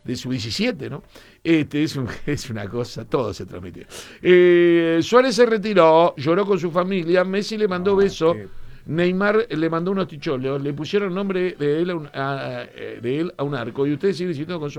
de su 17, ¿no? Es una cosa, todo se transmitió. Suárez se retiró, lloró con su familia, Messi le mandó besos. Neymar le mandó unos ticholos, le pusieron nombre de él a un arco y ustedes siguen diciendo con su